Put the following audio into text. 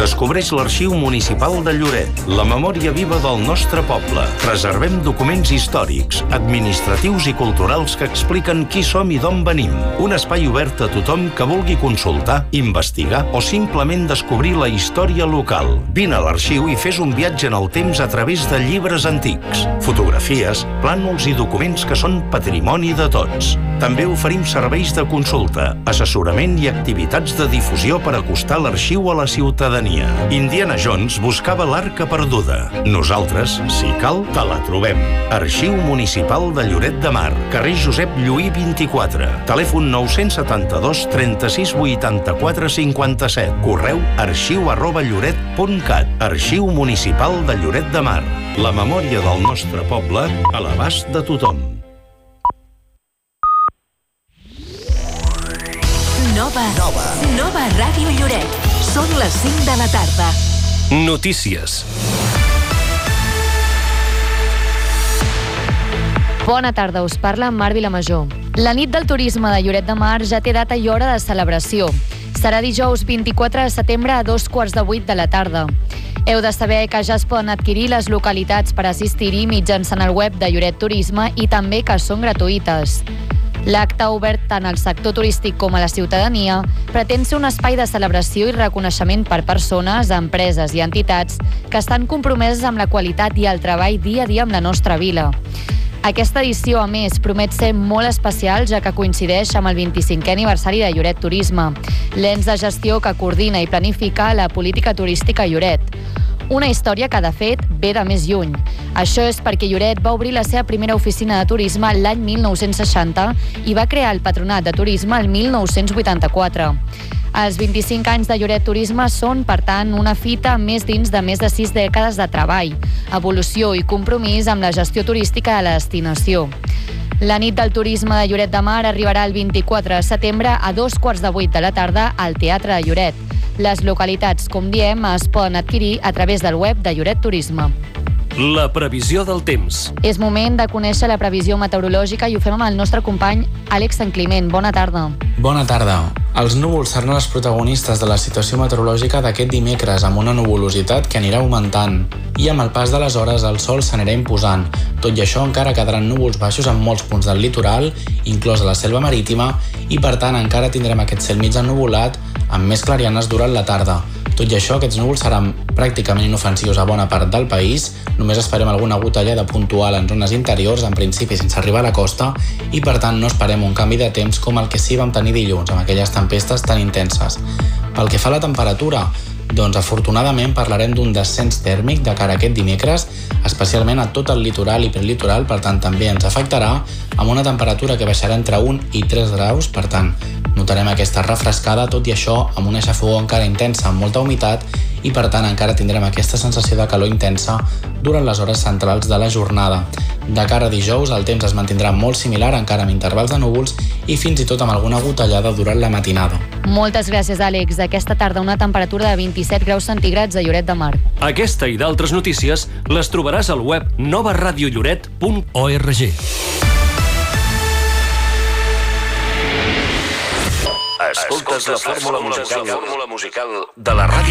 Descobreix l'Arxiu Municipal de Lloret, la memòria viva del nostre poble. Preservem documents històrics, administratius i culturals que expliquen qui som i d'on venim. Un espai obert a tothom que vulgui consultar, investigar o simplement descobrir la història local. Vine a l'arxiu i fes un viatge en el temps a través de llibres antics, fotografies, plànols i documents que són patrimoni de tots. També oferim serveis de consulta, assessorament i activitats de difusió per acostar l'arxiu a la ciutadania. Indiana Jones buscava l'arca perduda. Nosaltres, si cal, te la trobem. Arxiu Municipal de Lloret de Mar, carrer Josep Lluí 24, telèfon 972 36 84 57, correu arxiu@lloret.cat. Arxiu Municipal de Lloret de Mar, la memòria del nostre poble a l'abast de tothom. Nova Ràdio Lloret. Són les 5 de la tarda. Notícies. Bona tarda, us parla Mar Vilamajor. La nit del turisme de Lloret de Mar ja té data i hora de celebració. Serà dijous 24 de setembre a 2:15 de la tarda. Heu de saber que ja es poden adquirir les localitats per assistir-hi mitjançant el web de Lloret Turisme i també que són gratuïtes. L'acte, obert tant al sector turístic com a la ciutadania, pretén ser un espai de celebració i reconeixement per persones, empreses i entitats que estan compromeses amb la qualitat i el treball dia a dia amb la nostra vila. Aquesta edició, a més, promet ser molt especial, ja que coincideix amb el 25è aniversari de Lloret Turisme, l'ens de gestió que coordina i planifica la política turística a Lloret. Una història que, de fet, ve de més lluny. Això és perquè Lloret va obrir la seva primera oficina de turisme l'any 1960 i va crear el Patronat de Turisme el 1984. Els 25 anys de Lloret Turisme són, per tant, una fita més dins de més de 6 dècades de treball, evolució i compromís amb la gestió turística de la destinació. La nit del turisme de Lloret de Mar arribarà el 24 de setembre a 2:15 de la tarda al Teatre de Lloret. Les localitats, com diem, es poden adquirir a través del web de Lloret Turisme. La previsió del temps. És moment de conèixer la previsió meteorològica i ho fem amb el nostre company Àlex Sant Climent. Bona tarda. Bona tarda. Els núvols seran els protagonistes de la situació meteorològica d'aquest dimecres, amb una nuvolositat que anirà augmentant. I amb el pas de les hores el sol s'anirà imposant. Tot i això encara quedaran núvols baixos en molts punts del litoral, inclosa la selva marítima, i per tant encara tindrem aquest cel mig ennuvolat amb més clarianes durant la tarda. Tot i això, aquests núvols seran pràcticament inofensius a bona part del país. Només esperem alguna gotellada puntual en zones interiors, en principi sense arribar a la costa, i per tant no esperem un canvi de temps com el que sí vam tenir dilluns, amb aquelles tempestes tan intenses. Pel que fa a la temperatura, doncs afortunadament parlarem d'un descens tèrmic de cara a aquest dimecres, especialment a tot el litoral i prelitoral, per tant també ens afectarà, amb una temperatura que baixarà entre 1 i 3 graus, per tant notarem aquesta refrescada, tot i això amb una xafogor encara intensa amb molta humitat, i per tant encara tindrem aquesta sensació de calor intensa durant les hores centrals de la jornada. De cara a dijous el temps es mantindrà molt similar, encara amb intervals de núvols i fins i tot amb alguna gotellada durant la matinada. Moltes gràcies, Àlex. Aquesta tarda una temperatura de 27 graus centígrads a Lloret de Mar. Aquesta i d'altres notícies les trobaràs al web novaradiolloret.org. Escoltes la fórmula musical de la ràdio